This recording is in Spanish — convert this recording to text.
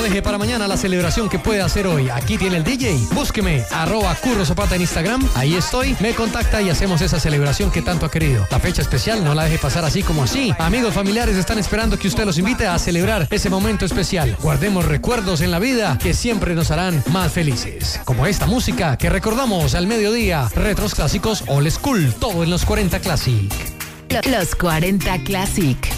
deje para mañana la celebración que puede hacer hoy. Aquí tiene el DJ. Búsqueme, @CurroZapata en Instagram. Ahí estoy. Me contacta y hacemos esa celebración que tanto ha querido. La fecha especial no la deje pasar así como así. Amigos, familiares están esperando que usted los invite a celebrar ese momento especial. Guardemos recuerdos en la vida que siempre nos harán más felices. Como esta música que recordamos al mediodía. Retros clásicos, old school. Todo en los 40 Classic. Los 40 Classic.